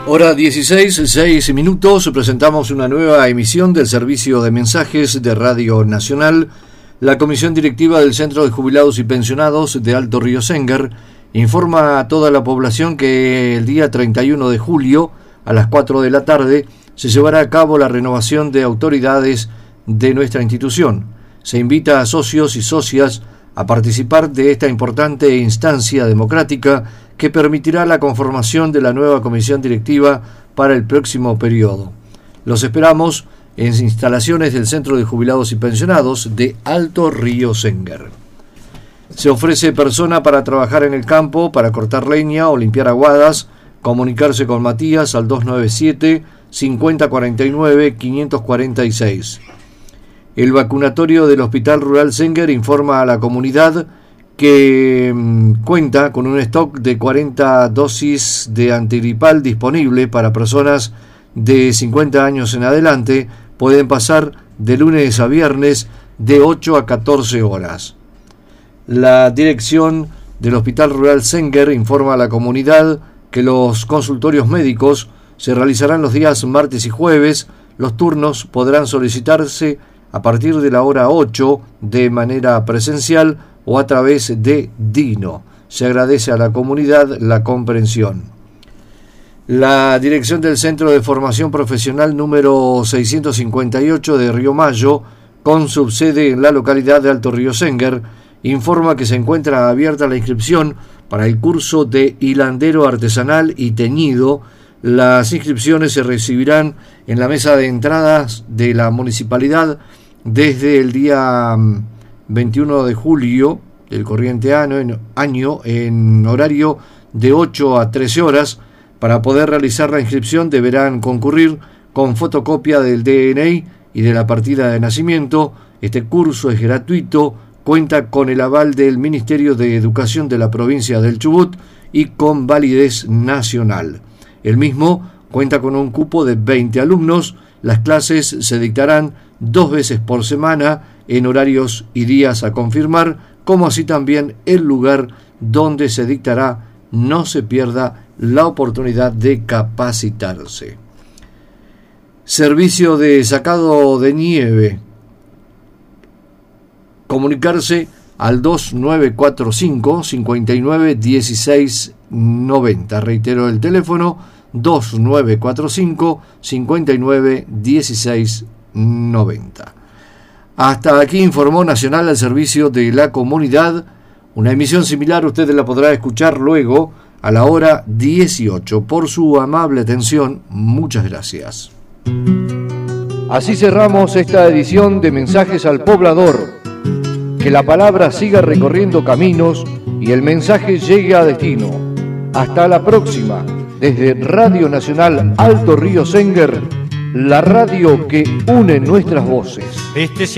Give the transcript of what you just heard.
Hora 16:06. Presentamos una nueva emisión del servicio de mensajes de Radio Nacional. La Comisión Directiva del Centro de Jubilados y Pensionados de Alto Río Sénger informa a toda la población que el día 31 de julio a las 4 de la tarde se llevará a cabo la renovación de autoridades de nuestra institución. Se invita a socios y socias a participar de esta importante instancia democrática que permitirá la conformación de la nueva comisión directiva para el próximo periodo. Los esperamos en instalaciones del Centro de Jubilados y Pensionados de Alto Río Sénger. Se ofrece persona para trabajar en el campo, para cortar leña o limpiar aguadas. Comunicarse con Matías al 297-5049-546. El vacunatorio del Hospital Rural Sénger informa a la comunidad que cuenta con un stock de 40 dosis de antigripal disponible para personas de 50 años en adelante. Pueden pasar de lunes a viernes de 8 a 14 horas. La dirección del Hospital Rural Sénger informa a la comunidad que los consultorios médicos se realizarán los días martes y jueves. Los turnos podrán solicitarse a partir de la hora 8 de manera presencial o a través de Dino. Se agradece a la comunidad la comprensión. La dirección del Centro de Formación Profesional número 658 de Río Mayo, con subsede en la localidad de Alto Río Sénger, informa que se encuentra abierta la inscripción para el curso de hilandero artesanal y teñido. Las inscripciones se recibirán en la mesa de entradas de la municipalidad desde el día 21 de julio del corriente año en horario de 8 a 13 horas. Para poder realizar la inscripción deberán concurrir con fotocopia del DNI y de la partida de nacimiento. Este curso es gratuito, cuenta con el aval del Ministerio de Educación de la provincia del Chubut y con validez nacional. El mismo cuenta con un cupo de 20 alumnos. Las clases se dictarán 2 veces por semana en horarios y días a confirmar, como así también el lugar donde se dictará. No se pierda la oportunidad de capacitarse. Servicio de sacado de nieve. Comunicarse al 2945-591690. Reitero el teléfono, 2945-591690. Hasta aquí informó Nacional al servicio de la comunidad. Una emisión similar usted la podrá escuchar luego a la hora 18. Por su amable atención, muchas gracias. Así cerramos esta edición de Mensajes al Poblador. Que la palabra siga recorriendo caminos y el mensaje llegue a destino. Hasta la próxima. Desde Radio Nacional Alto Río Sénger, la radio que une nuestras voces.